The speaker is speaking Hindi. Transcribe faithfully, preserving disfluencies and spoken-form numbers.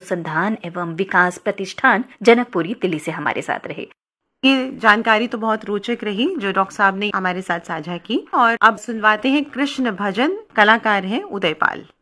अनुसंधान एवं विकास प्रतिष्ठान जनकपुरी दिल्ली से हमारे साथ रहे। ये जानकारी तो बहुत रोचक रही जो डॉक्टर साहब ने हमारे साथ साझा की। और अब सुनवाते हैं कृष्ण भजन, कलाकार हैं उदयपाल।